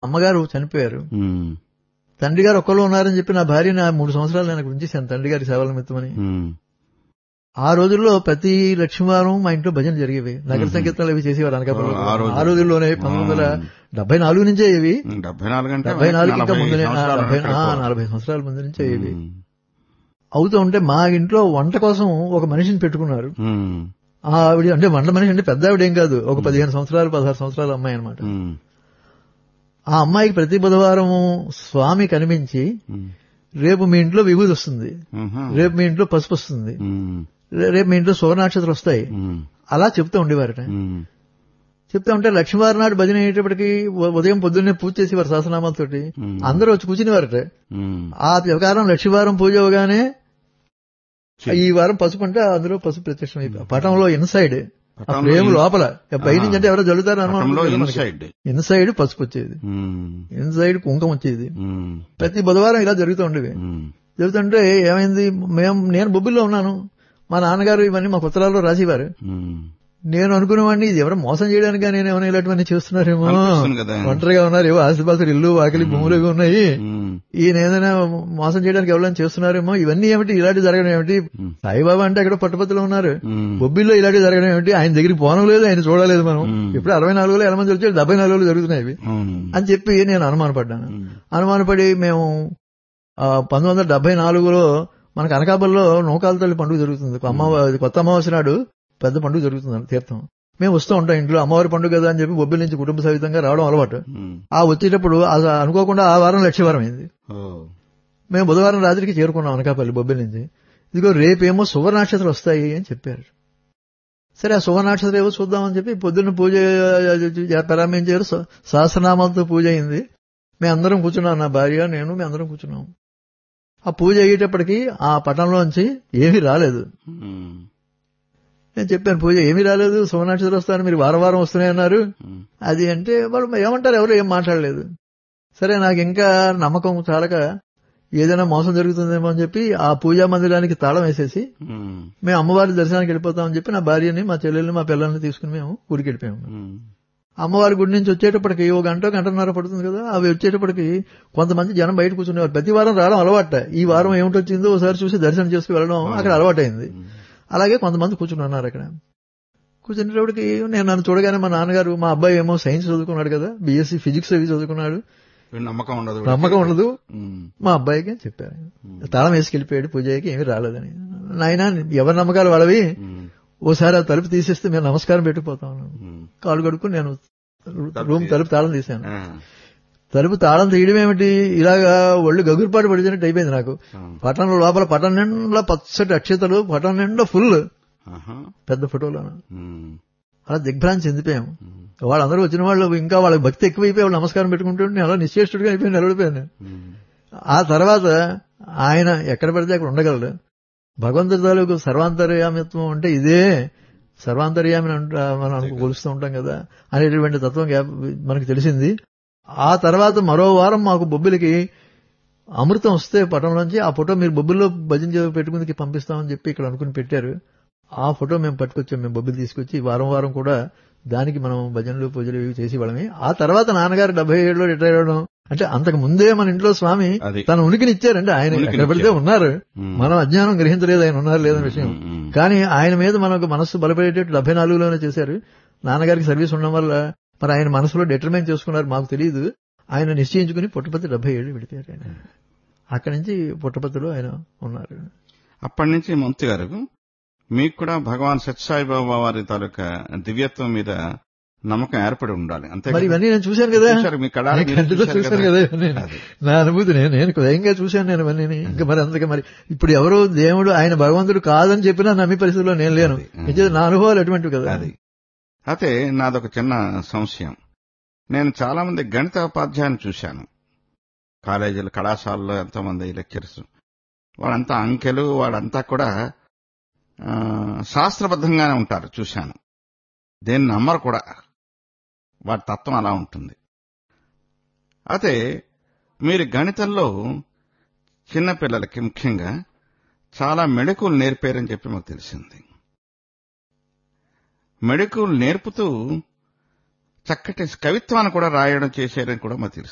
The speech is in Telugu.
అమ్మగారు చనిపోయారు. తండ్రి గారు ఒక్కళ్ళు ఉన్నారని చెప్పి నా భార్య 3 సంవత్సరాలు నేను ఉంచేశాను తండ్రి గారి సేవల నిమిత్తమని. ఆ రోజుల్లో ప్రతి లక్ష్మీవారం మా ఇంట్లో భజన జరిగేవి. నగర సంకీర్తనలు అవి చేసేవారు అనకాపల్లిలో. ఆ రోజుల్లోనే 1974 నుంచే ఇవి. 74 ఇంకా ముందునే 40 సంవత్సరాల ముందు నుంచే ఇవి అవుతూ ఉంటే మా ఇంట్లో వంట కోసం ఒక మనిషిని పెట్టుకున్నారు. ఆవిడ అంటే వంట మనిషి అంటే పెద్ద ఆవిడ ఏం కాదు, ఒక 15 సంవత్సరాలు 16 సంవత్సరాల అమ్మాయి అనమాట. ఆ అమ్మాయికి ప్రతి బుధవారం స్వామి కనిపించి రేపు మీ ఇంట్లో విభూతి వస్తుంది, రేపు మీ ఇంట్లో పసుపు వస్తుంది, రేపు మీ ఇంట్లో సువర్ణాక్షతలు వస్తాయి అలా చెప్తూ ఉండేవారట. చెప్తా ఉంటే లక్ష్మీవారం నాడు భజన అయ్యేటప్పటికి ఉదయం పొద్దున్నే పూజ చేసేవారు సహస్రనామాలతోటి. అందరూ వచ్చి కూర్చునేవారట. ఆ ప్రకారం లక్ష్మీవారం పూజ అవగానే ఈ వారం పసుపు అంటే అందులో పసుపు ప్రత్యక్షం అయిపోయి పటంలో ఇన్సైడ్ ఫ్రేమ్ లోపల పై నుంచి అంటే ఎవరో జల్లుతారు అనుమానం, ఇన్సైడ్ పసుపు వచ్చేది, ఇన్సైడ్ కుంకం వచ్చేది. ప్రతి బుధవారం ఇలా జరుగుతూ ఉండేవి. జరుగుతుంటే ఏమైంది, నేను బొబ్బిల్లో ఉన్నాను, మా నాన్నగారు ఇవన్నీ మా పుస్తకాల్లో రాసేవారు. నేను అనుకునేవాడిని ఇది ఎవరో మోసం చేయడానికి నేనేమైనా ఇలాంటివన్నీ చేస్తున్నారేమో, ఒంటరిగా ఉన్నారు, ఏవో ఆస్తిపాస్తులు ఇల్లు వాకిలి భూములు ఉన్నాయి, ఈయన ఏదైనా మోసం చేయడానికి ఎవరైనా చేస్తున్నారేమో, ఇవన్నీ ఏమిటి ఇలాంటి జరగడం ఏమిటి, సాయిబాబా అంటే అక్కడ పట్టుపత్తులు ఉన్నారు, బొబ్బిల్లో ఇలాంటి జరగడం ఏమిటి, ఆయన దగ్గరికి పోవడం లేదు, ఆయన చూడలేదు మనం, ఇప్పుడు 64లో ఎలా మంది వచ్చారు, 74లో జరుగుతున్నాయి అని చెప్పి నేను అనుమానపడ్డాను. అనుమానపడి మేము 1974లో మనకు అనకాపల్లిలో నూకాల తల్లి పండుగ జరుగుతుంది, కొత్త అమావాస్య నాడు పెద్ద పండుగ జరుగుతుంది తీర్థం. మేము వస్తూ ఉంటాం ఇంట్లో, అమ్మవారి పండుగ కదా అని చెప్పి బొబ్బిల నుంచి కుటుంబ సహితంగా రావడం అలవాటు. ఆ వచ్చేటప్పుడు అనుకోకుండా ఆ వారం లక్ష్మీవారం అయింది. మేము బుధవారం రాత్రికి చేరుకున్నాం అనకాపల్లి బొబ్బిల నుంచి. ఇదిగో రేపేమో సువర్ణాక్షతలు వస్తాయి అని చెప్పారు. సరే ఆ సువర్ణాక్షతలు ఏవో చూద్దామని చెప్పి పొద్దున్న పూజ ప్రారంభించారు, సహస్రనామాలతో పూజ అయింది. మేమందరం కూర్చున్నాం, నా భార్య నేను మేమందరం కూర్చున్నాం. ఆ పూజ అయ్యేటప్పటికి ఆ పటంలోంచి ఏమీ రాలేదు. నేను చెప్పాను పూజ ఏమీ రాలేదు, సువర్ణాక్షతలు వస్తాను, మీరు వారం వారం వస్తున్నాయన్నారు అది అంటే వాళ్ళు ఏమంటారు, ఎవరు ఏం మాట్లాడలేదు. సరే నాకు ఇంకా నమ్మకం చాలక ఏదైనా మోసం జరుగుతుందేమో అని చెప్పి ఆ పూజా మందిరానికి తాళం వేసేసి మేము అమ్మవారి దర్శనానికి వెళ్ళిపోతామని చెప్పి నా భార్యని మా చెల్లెల్ని మా పిల్లల్ని తీసుకుని మేము గుడికి వెళ్ళిపోయాము. అమ్మవారి గుడి నుంచి వచ్చేటప్పటికి ఒక గంటన్నర పడుతుంది కదా, అవి వచ్చేటప్పటికి కొంతమంది జనం బయట కూర్చునేవారు. ప్రతి వారం రావడం అలవాట, ఈ వారం ఏమిటొచ్చిందో ఒకసారి చూసి దర్శనం చేసుకుని వెళ్ళడం అక్కడ అలవాటైంది. అలాగే కొంతమంది కూర్చున్నారు అక్కడ. కూర్చునేటప్పటికి నన్ను చూడగానే మా నాన్నగారు, మా అబ్బాయి ఏమో సైన్స్ చదువుకున్నాడు కదా, బీఎస్సీ ఫిజిక్స్ అవి చదువుకున్నాడు, నమ్మకం ఉండదు మా అబ్బాయికి చెప్పారు. తాళం వేసుకెళ్ళిపోయాడు పూజకి, ఏమీ రాలేదని. నాయన ఎవరి నమ్మకాలు వాళ్ళవి, ఓసారి ఆ తలుపు తీసేస్తే మేము నమస్కారం పెట్టుకుపోతాను. కాలు కడుక్కుని నేను రూమ్ తలుపు తాళం తీశాను. తలుపు తాళం తీయడం ఏమిటి, ఇలాగా ఒళ్ళు గగురుపాటు పడిచినట్టు అయిపోయింది నాకు. పట్టణంలో లోపల పట్టణం నిండా పచ్చటి అక్షతలు, పట్టణం నిండా ఫుల్ పెద్ద ఫోటోలను. అలా దిగ్భ్రాంతి చెందిపోయాము. వాళ్ళందరూ వచ్చిన వాళ్ళు ఇంకా వాళ్ళకి భక్తి ఎక్కువైపోయి వాళ్ళు నమస్కారం పెట్టుకుంటుంటే నేను అలా నిశ్చేష్టుడిగా అయిపోయి నిలబడిపోయాను. ఆ తర్వాత ఆయన ఎక్కడ పడితే అక్కడ ఉండగలడు. భగవంతుడి తాలూకు సర్వాంతర్యామిత్వం అంటే ఇదే, సర్వాంతర్యామి మనం కొలుస్తూ ఉంటాం కదా అనేటువంటి తత్వం మనకు తెలిసింది. ఆ తర్వాత మరో వారం మాకు బొబ్బిలికి అమృతం వస్తే పటంలోంచి ఆ ఫోటో మీరు బొబ్బిల్లో భజన పెట్టుకుని పంపిస్తామని చెప్పి ఇక్కడ అనుకుని పెట్టారు. ఆ ఫోటో మేము పట్టుకొచ్చాం, మేము బొబ్బిలి తీసుకొచ్చి వారం వారం కూడా దానికి మనం భజనలు పూజలు ఇవి చేసి వాళ్ళమే. ఆ తర్వాత నాన్నగారు 77లో రిటైర్ అవడం అంటే అంతకు ముందే మన ఇంట్లో స్వామి తన ఉనికిని ఇచ్చారంటే ఆయన ఎక్కడ పడితే ఉన్నారు, మనం అజ్ఞానం గ్రహించలేదు ఆయన ఉన్నారు లేదన్న విషయం. కానీ ఆయన మీద మనకు మనస్సు బలపడేటట్టు 74లోనే చేశారు. నాన్నగారికి సర్వీస్ ఉండడం వల్ల మరి ఆయన మనసులో డిటర్మైన్ చేసుకున్నారు, మాకు తెలియదు. ఆయన నిశ్చయించుకుని పుట్టపర్తి 77 విడిపోయారు. ఆయన అక్కడి నుంచి పుట్టపర్తిలో ఆయన ఉన్నారు. అప్పటి నుంచి మంత్రి గారు మీకు కూడా భగవాన్ సత్యసాయిబాబా వారి తాలూకా దివ్యత్వం మీద నమ్మకం ఏర్పడి ఉండాలి. అంతే మరి ఇవన్నీ నేను చూశాను కదా, చూశాను కదా, నా అనుభూతి నేను స్వయంగా చూశాను నేను ఇవన్నీ. ఇంకా మరి అందుకే మరి ఇప్పుడు ఎవరు దేవుడు ఆయన భగవంతుడు కాదని చెప్పినా నమ్మి పరిస్థితిలో నేను లేను. నా అనుభవాలు ఎటువంటివి కదా. అయితే నాదొక చిన్న సంశయం. నేను చాలా మంది గణిత ఉపాధ్యాయులను చూశాను కాలేజీలు కళాశాలలో, ఎంతోమంది లెక్చర్స్, వాళ్ళంతా అంకెలు వాళ్ళంతా కూడా శాస్త్రబద్ధంగానే ఉంటారు చూశాను. దేన్ని నమ్మరు కూడా, వాటి తత్వం అలా ఉంటుంది. అయితే మీరు గణితంలో చిన్నపిల్లలకి ముఖ్యంగా చాలా మెళకువలు నేర్పారని చెప్పి మాకు తెలిసింది. మెళకువలు నేర్పుతూ చక్కటి కవిత్వాన్ని కూడా రాయడం చేశారని కూడా మాకు తెలుసు.